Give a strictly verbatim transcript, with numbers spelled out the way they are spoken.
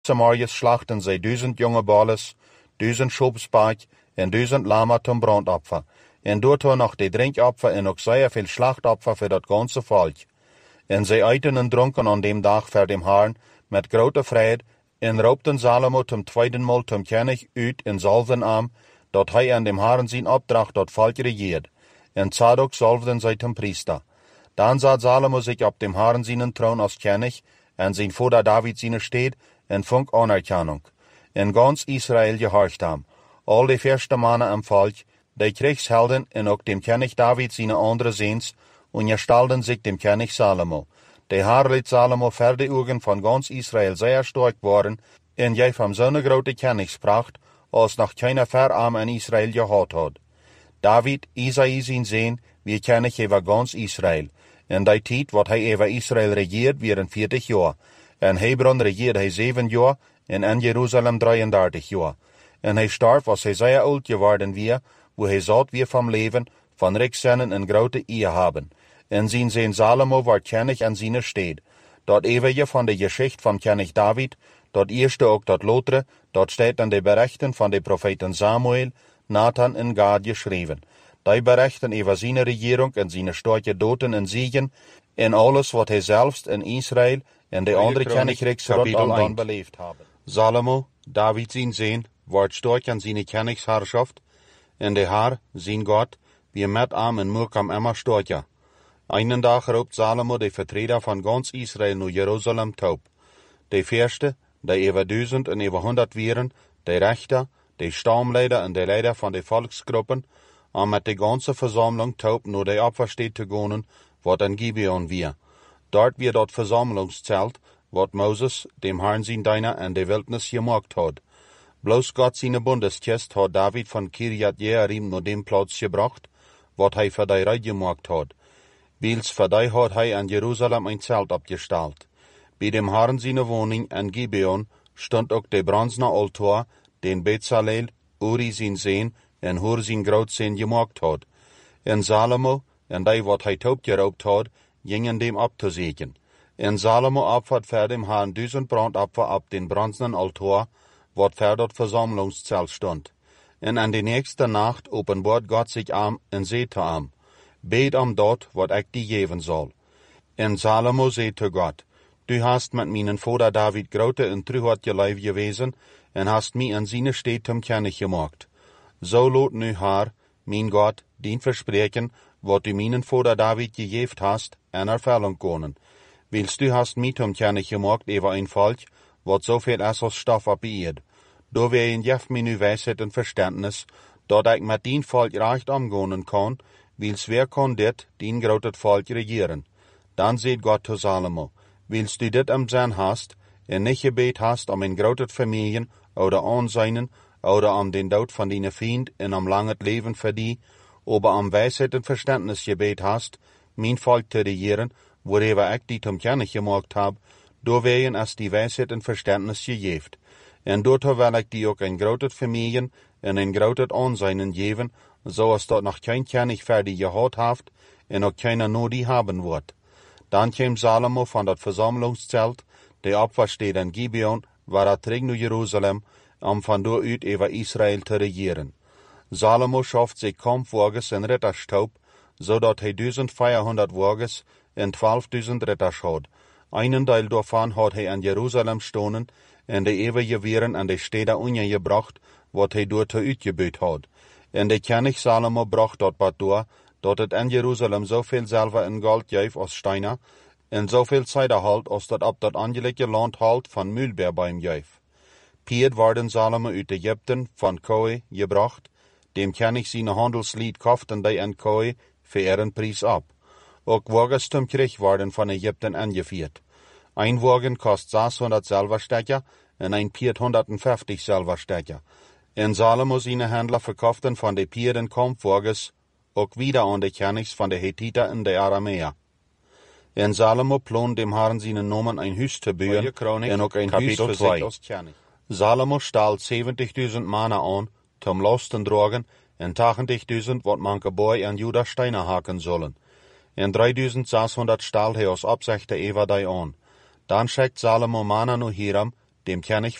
Samarias schlachten zij duizend jonge balles, duizend schopsbaak en duizend lama zum brandopfer. En doortoe nog de drinkopfer en ook zeer veel slachtopfer voor dat ganze volk. En zij eiten en dronken aan dem dag voor dem Herrn met grote vrede, en roepten Salomo zum tweeden Mal zum König uit in salven am, dat hij aan dem Herrn zijn opdracht dat volk regiert. En Zadok salvden zij zum Priester. Dan zat Salomo sich op dem Herrn seinen Thron als König, en zijn Vater David seine steed, en vond anerkennung. En ganz Israel gehorcht ham. Al de verste mannen am Volk, de Kriegshelden en ook dem König David seine andere Seens, und gestalten sich dem König Salomo. De Herr liet Salomo voor de ogen van ganz Israel sehr stark worden, en jij van zo'n grote Königspracht, als noch keiner Verarm in Israel gehad had. David, Isai zijn Seen, wie König over ganz Israel. En die tijd wat hij over Israel regiert, waren veertig jaar. En Hebron regiert hij zeven jaar, en in Jeruzalem drieëndertig jaar. En hij starf als hij zeer oud geworden weer, wo hij zat weer van leven, van Rijkszinnen en grote eer hebben. En zijn Seen Salomo war König an seiner steed. Dat eeuwige van de geschicht van König David, dat eerste ook dat lotre, dat staat in de berichten van de profeten Samuel, Nathan en Gad geschreven. Die berichten over zijn regering en zijn sterke doten en siegen, en alles wat hij zelfs in Israël en de andere Königreichs rondom beleefd hebben. Salomo, David zijn Seen, wordt sterk aan zijn Königsherrschaft, en de Herr, zijn God, wie met am en moekam immer sterker. Einen dag roept Salomo de vertreder van ganz Israel naar Jeruzalem taub. De eerste, de over duizend en over honderd wieren, de rechter, de stamleider en de leider van de volksgroepen, om met de ganze verzameling taub naar de opfersteed te gaan, wat in Gibeon weer. Dort weer dat verzamelingszelt, wat Moses, dem Herrn zijn Diener, in de wildnis gemaakt had. Bloos God zijn bundeskist had David van Kirjat Jearim naar dem plaats gebracht, wat hij voor die rij gemaakt had. Wils voor die had hij in Jeruzalem een zelt opgesteld. Bij dem Herrn zijn woning in Gibeon stond ook de bronzene altaar, den Bezalel, Uri zijn Seen en Hur zijn grootzeen gemaakt had. En Salomo, en die wat hij taub geraubt had, gingen dem op te zeken. En Salomo opfert voor dem Herrn duizend brandopfer op den bronzenen altaar, wat voor dat verzamelingszelt stond. En an de nächste Nacht openbaart God zich aan en zei te hem, beet om dat wat ik die geven zal. En Salomo zei te God, du hast met mijn vader David grote en truhat geleef gewezen, en hast mij in zijn steed zum König gemaakt. Zo lot nu haar, mijn God, dien verspreken, wat du mijn vader David gegeven hast, en erfüllen kunnen. Wils du hast mij zum König gemaakt over een volk, wat zoveel is als stof op eerd. Do wegen jef mij nu wijsheid en verständnis, dat ik met dien volk recht omgaan kan, wils wer kan dit, dien groot volk regieren. Dan zei God te Salomo, wils du dit am Sinn hast, en nicht gebet hast om een groot familie, oder aanzijnen, oder om den dood van die vriend, en om lang het leven voor die, aber om wijsheid en verständnis gebet hast, mijn volk te regieren, waarover ik die zum König gemaakt heb, do wegen as die wijsheid en verständnis gegeven. En doorto wil ik die ook een groot familie en een groot aanzijnen geven, zoals dat nog geen König fertig gehad heeft, en ook keiner nur die haben wordt. Dan kwam Salomo van dat verzamelingszelt, de opfersteed in Gibeon, waar hij terug naar Jeruzalem, om van daaruit over Israël te regieren. Salomo schaft zich kampfwagens en ritterstaub, zodat hij duizend vierhonderd wagens en twaalfduizend ritters had. Einen deel daarvan had hij in Jeruzalem stonen, en de eeuwige wieren aan de steden ungebracht, wat hij door te uitgebuit had. En de König Salomo bracht dat wat door, dat het in Jeruzalem zoveel zilver en goud geeft als steiner, en zoveel zijde halt als dat op dat aangelege land halt van Mühlbeer bij hem geeft. Piet worden Salomo uit Egypten van Koi gebracht, dem König zijn handelslied koften die in Koi voor ihren prijs op. Ook wagens zum Krieg worden van Egypten ingevierd. Ein wagen kost zeshonderd Silberstecher en ein Piet honderdvijftig Silberstecher. En Salomo zijn Händler verkauften van de Pieten kampfwagens ook wieder aan de Königs van de Hethiter en de Aramäer. En Salomo plont dem Herrn zijn Namen ein Huis te bouwen en ook een huis voor zich als König. Salomo stahl zeventigduizend mannen aan, zum Lasten dragen, en tachtigduizend wat manke boy en Juda Steiner haken zullen. En drieduizend zeshonderd stahl hij als opzichte over die aan. Dan schickt Salomo mannen naar Hiram, dem kann ich